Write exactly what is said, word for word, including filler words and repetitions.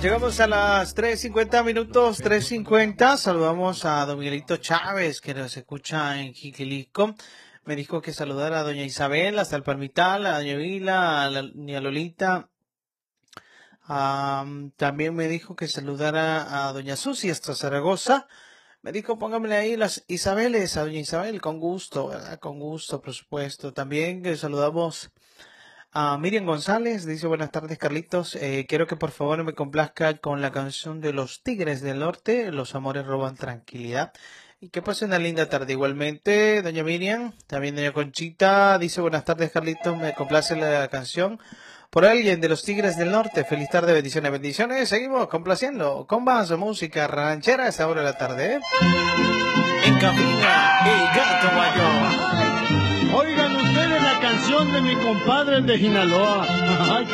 Llegamos a las tres cincuenta minutos, tres cincuenta. Saludamos a don Miguelito Chávez, que nos escucha en Jiquilisco. Me dijo que saludara a doña Isabel hasta el Palmital, a doña Vila, a la niña Lolita. Um, también me dijo que saludara a doña Susi hasta Zaragoza. Me dijo, póngamele ahí las Isabeles, a doña Isabel, con gusto, ¿verdad? Con gusto, por supuesto. También que saludamos a Miriam González, dice, buenas tardes, Carlitos. Eh, quiero que por favor me complazca con la canción de Los Tigres del Norte, Los amores roban tranquilidad. Y que pase una linda tarde. Igualmente, doña Miriam, también doña Conchita, dice, buenas tardes, Carlitos, me complace la canción por alguien de Los Tigres del Norte. Feliz tarde, bendiciones, bendiciones. Seguimos complaciendo con más música ranchera a esa hora de la tarde, ¿eh? En cabina, el gato mayor. Oigan ustedes la canción de mi compadre el de Sinaloa.